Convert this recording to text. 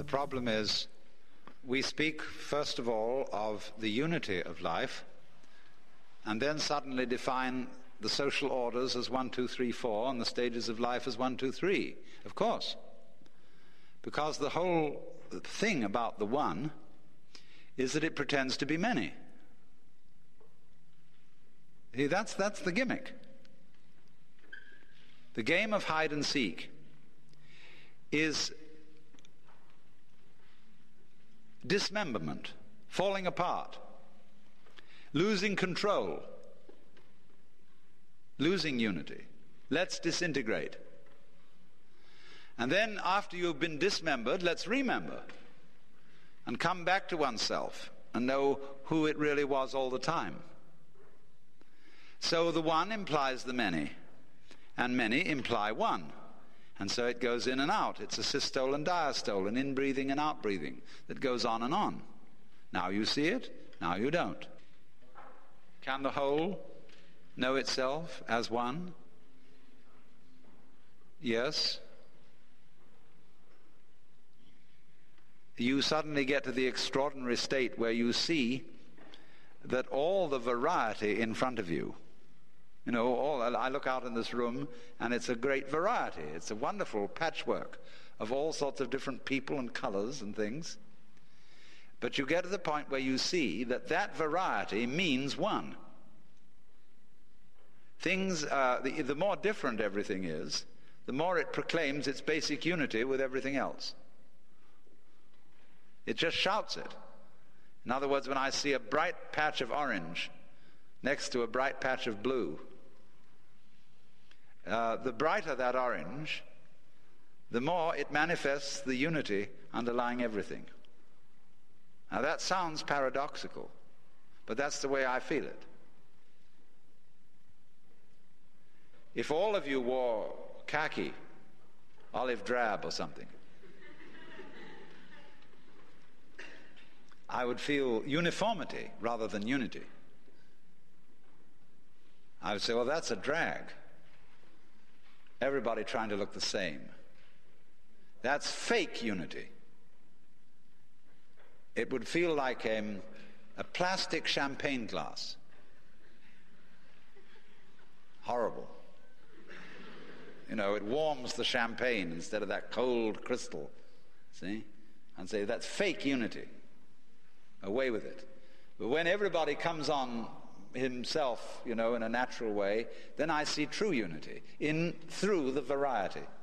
problem is, we speak first of all of the unity of life, and then suddenly define the social orders as 1, 2, 3, 4, and the stages of life as 1, 2, 3. Of course. Because the whole thing about the one is that it pretends to be many. See, that's the gimmick. The game of hide and seek is dismemberment, falling apart, losing control, losing unity. Let's disintegrate. And then after you've been dismembered, let's remember and come back to oneself and know who it really was all the time. So the one implies the many, and many imply one. And so it goes in and out. It's a systole and diastole, an in-breathing and out-breathing that goes on and on. Now you see it, now you don't. Can the whole know itself as one? Yes. You suddenly get to the extraordinary state where you see that all the variety in front of you, I look out in this room and it's a great variety. It's a wonderful patchwork of all sorts of different people and colors and things. But you get to the point where you see that that variety means one. Things, the more different everything is, the more it proclaims its basic unity with everything else. It just shouts it. In other words, when I see a bright patch of orange next to a bright patch of blue, the brighter that orange, the more it manifests the unity underlying everything. Now that sounds paradoxical, but that's the way I feel it. If all of you wore khaki, olive drab or something, I would feel uniformity rather than unity. I would say, well, that's a drag. Everybody trying to look the same. That's fake unity. It would feel like a plastic champagne glass. Horrible. It warms the champagne instead of that cold crystal. See? And say, that's fake unity. Away with it. But when everybody comes on himself, in a natural way, then I see true unity through the variety.